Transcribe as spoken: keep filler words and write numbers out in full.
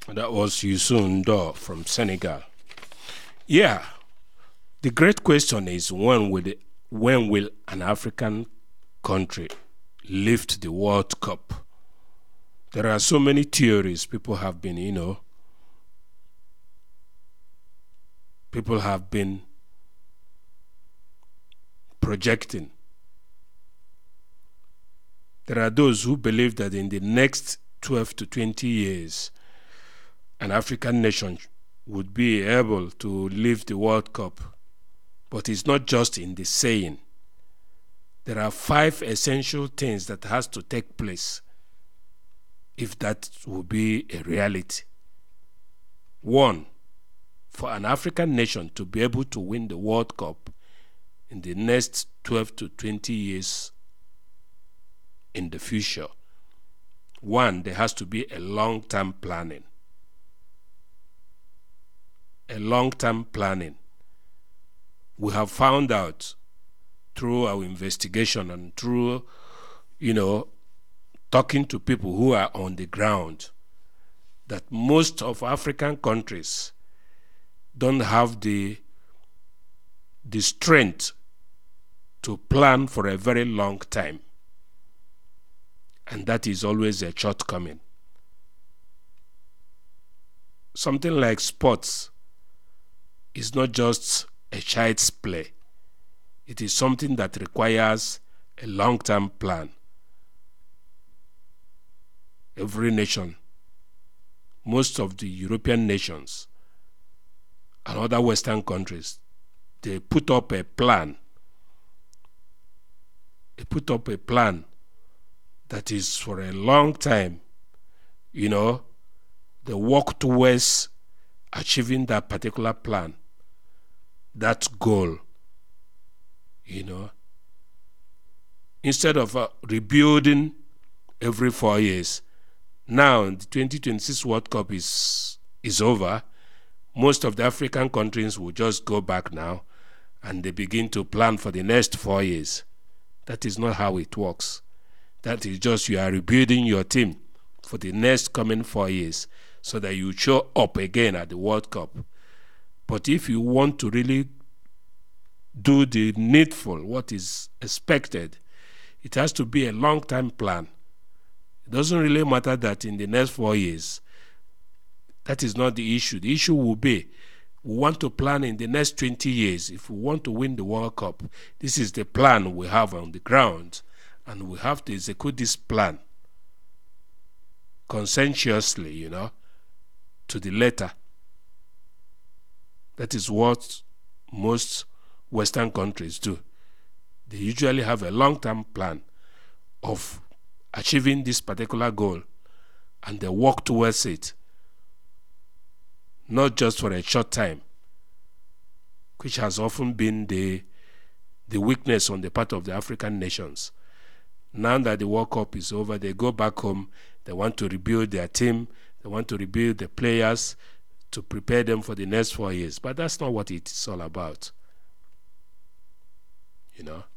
That was Youssou N'Dour from Senegal. Yeah, the great question is when will the, when will an African country lift the World Cup? There are so many theories people have been, you know, people have been projecting. There are those who believe that in the next twelve to twenty years, an African nation would be able to lift the World Cup. But it's not just in the saying. There are five essential things that has to take place if that will be a reality. One, for an African nation to be able to win the World Cup in the next twelve to twenty years in the future, one, there has to be a long-term planning. A long-term planning. We have found out through our investigation and through, you know, talking to people who are on the ground that most of African countries don't have the, the strength to plan for a very long time. And that is always a shortcoming. Something like sports is not just a child's play. It is something that requires a long-term plan. Every nation, most of the European nations and other Western countries, they put up a plan. They put up a plan that is for a long time. You know, they work towards achieving that particular plan, that goal, you know. Instead of uh, rebuilding every four years, now the twenty twenty-six World Cup is, is over, most of the African countries will just go back now and they begin to plan for the next four years. That is not how it works. That is just you are rebuilding your team for the next coming four years so that you show up again at the World Cup. But if you want to really do the needful, what is expected, it has to be a long-term plan. It doesn't really matter that in the next four years, that is not the issue. The issue will be, we want to plan in the next twenty years. If we want to win the World Cup, this is the plan we have on the ground, and we have to execute this plan conscientiously, you know, to the letter. That is what most Western countries do. They usually have a long-term plan of achieving this particular goal, and they work towards it, not just for a short time, which has often been the, the weakness on the part of the African nations. Now that the World Cup is over, they go back home, they want to rebuild their team, they want to rebuild the players to prepare them for the next four years. But that's not what it's all about. You know?